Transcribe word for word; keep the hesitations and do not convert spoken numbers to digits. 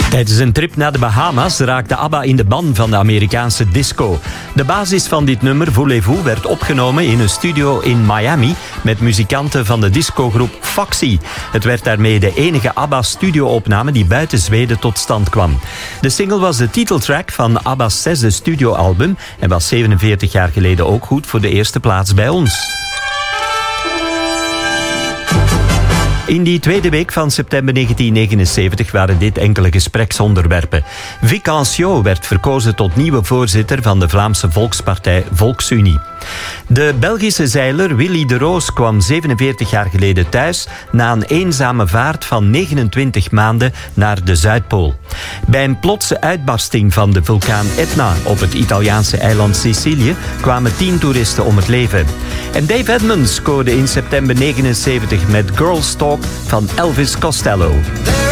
Tijdens een trip naar de Bahama's raakte ABBA in de ban van de Amerikaanse disco. De basis van dit nummer, Voulez-vous, werd opgenomen in een studio in Miami met muzikanten van de discogroep Foxy. Het werd daarmee de enige ABBA-studio-opname die buiten Zweden tot stand kwam. De single was de titeltrack van ABBA's zesde studioalbum en was zevenenveertig jaar geleden ook goed voor de eerste plaats bij ons. In die tweede week van september negentien negenenzeventig waren dit enkele gespreksonderwerpen. Vic Ancio werd verkozen tot nieuwe voorzitter van de Vlaamse volkspartij Volksunie. De Belgische zeiler Willy de Roos kwam zevenenveertig jaar geleden thuis na een eenzame vaart van negenentwintig maanden naar de Zuidpool. Bij een plotse uitbarsting van de vulkaan Etna op het Italiaanse eiland Sicilië kwamen tien toeristen om het leven. En Dave Edmunds scoorde in september negenenzeventig met Girls Talk van Elvis Costello.